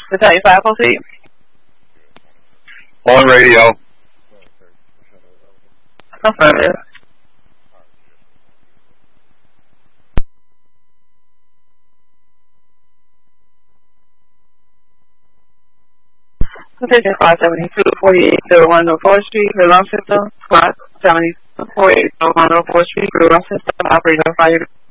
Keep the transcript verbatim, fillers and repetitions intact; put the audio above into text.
Battalion five, proceed. On radio. Affirmative. Position five seventy-two, forty-eight oh one oh fourth Street, Alarm System. Squad seventy-four, forty-eight oh one oh fourth Street, Alarm System. Operator fire.